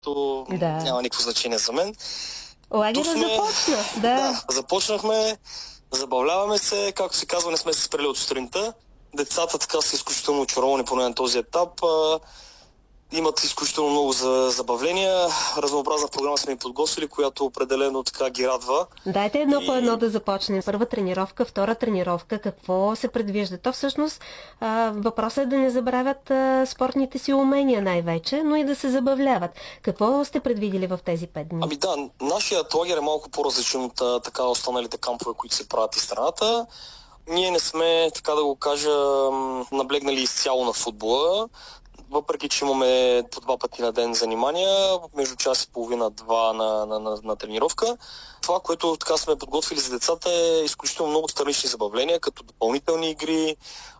то Да. няма никакво значение за мен. Лагерът започна, Да, започнахме, забавляваме се, както се казва, не сме се спрели от сутринта. Децата така са изключително очаровани поне на този етап. Имат изключително много забавления. Разнообразна програма сме им подготвили, която определено така ги радва. Дайте едно по едно да започнем. Първа тренировка, втора тренировка. Какво се предвижда? То всъщност въпросът е да не забравят спортните си умения най-вече, но и да се забавляват. Какво сте предвидели в тези 5 дни? Ами да, нашият лагер е малко по-различен от така останалите кампове, които се правят из страната. Ние не сме, така да го кажа, наблегнали изцяло на футбола. Въпреки че имаме по 2 пъти на ден занимания, между час и половина-два на тренировка. Това, което така сме подготвили за децата, е изключително много странични забавления, като допълнителни игри,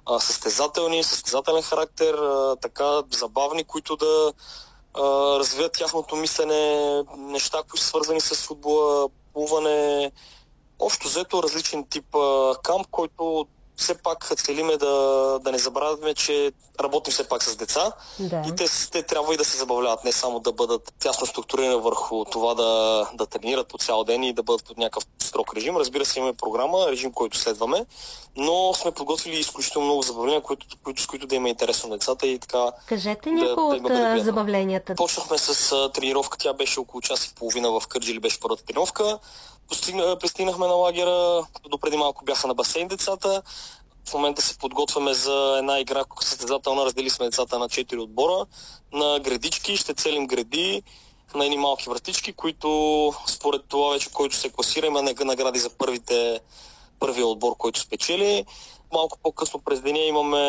състезателен характер, така забавни, които да развият тяхното мислене, неща, които са свързани с футбола, плуване. Общо взето различен тип камп, който все пак целиме да не забравяме, че работим все пак с деца и те трябва и да се забавляват, не само да бъдат тясно структурирани върху това да тренират по цял ден и да бъдат под някакъв строг режим. Разбира се, имаме програма, режим, който следваме, но сме подготвили изключително много забавления, с които да има интересно на децата и така. Кажете някои от забавленията. Почнахме с тренировка, тя беше около час и половина в Кърджали, беше първата тренировка. Пристигнахме на лагера, допреди малко бяха на басейн децата. В момента се подготвяме за една игра състезателна. Раздели сме децата на 4 отбора. На градички ще целим гради на едни малки вратички, които според това вече, който се класира, има награди за първия отбор, който спечели. Малко по-късно през деня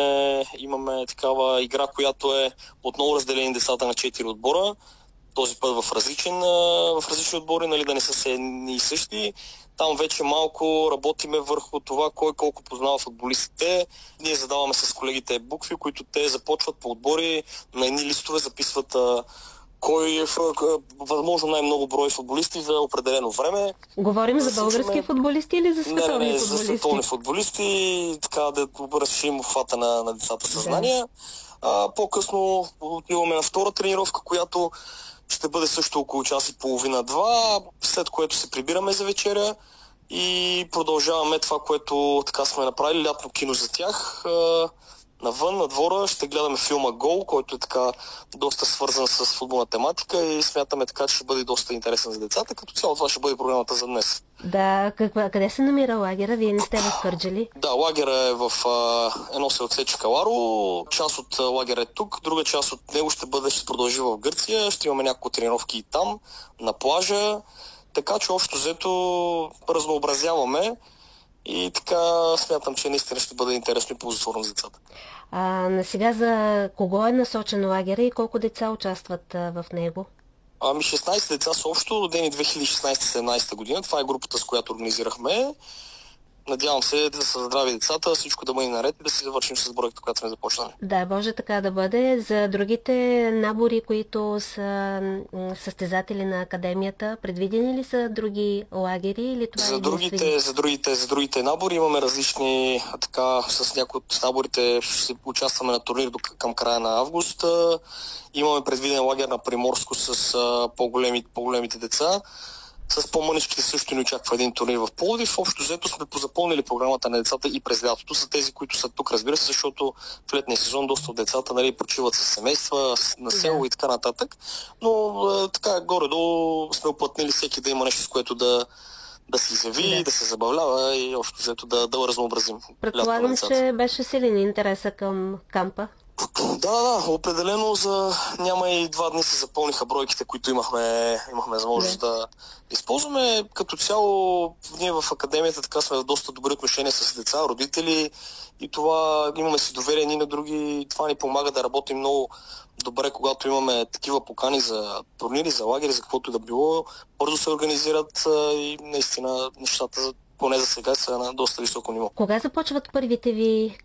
имаме такава игра, която е отново разделени децата на 4 отбора. Този път в различни отбори, нали, да не са се едни и същи. Там вече малко работиме върху това кой колко познава футболистите. Ние задаваме с колегите букви, които те започват по отбори, на едни листове записват кой е възможно най-много брой футболисти за определено време. Говорим за български футболисти или за световни футболисти? За световни футболисти, така да разширим обхвата на децата съзнания. По-късно отиваме на втора тренировка, която ще бъде също около час и половина-два, след което се прибираме за вечеря и продължаваме това, което така сме направили, лятно кино за тях. Навън, на двора, ще гледаме филма Гол, който е така доста свързан с футболна тематика и смятаме така, че ще бъде доста интересен за децата. Като цяло това ще бъде програмата за днес. Да, къде се намира лагера? Вие не сте в Кърджали? Да, лагера е в едно селце Чакаларо. Част от лагера е тук, друга част от него ще продължи в Гърция. Ще имаме няколко тренировки и там, на плажа. Така че общо взето разнообразяваме. И така смятам, че наистина ще бъде интересно и ползотворно за децата. На сега за кого е насочен лагера и колко деца участват в него? 16 деца са общо, родени 2016-17 година. Това е групата, с която организирахме. Надявам се да са здрави децата, всичко да бъде наред и да се завършим с бройката, която сме започнали. Да, може така да бъде. За другите набори, които са състезатели на академията, предвидени ли са други лагери или това за другите набори имаме различни, така с някои от наборите ще участваме на турнир към края на август. Имаме предвиден лагер на Приморско с по-големите деца. С по-мъничките също ни очаква един турнир в Пловдив. Общо взето сме позапълнили програмата на децата и през лятото са тези, които са тук, разбира се, защото в летния сезон доста от децата почиват с семейства, на село и така нататък. Но така горе-долу сме оплътнили всеки да има нещо, с което да се изяви, да се забавлява и общо взето да разнообразим. Предполагам, че беше силен интереса към кампа. Да, определено няма и 2 дни се запълниха бройките, които имахме възможност да използваме. Като цяло ние в академията така сме в доста добри отношения с деца, родители и това имаме си доверие ни на други. Това ни помага да работим много добре, когато имаме такива покани за турнири, за лагери, за каквото да било. Бързо се организират и наистина нещата поне за сега са на доста високо ниво. Кога започват първите ви,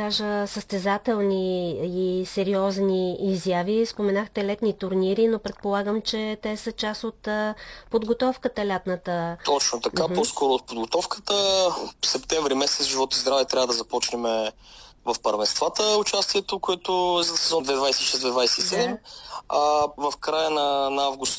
състезателни и сериозни изяви? Споменахте летни турнири, но предполагам, че те са част от подготовката лятната. Точно така, по-скоро от подготовката. В септември месец, живот и здраве, трябва да започнем в първенствата участието, което е за сезон 2026-2027. Да. В края на август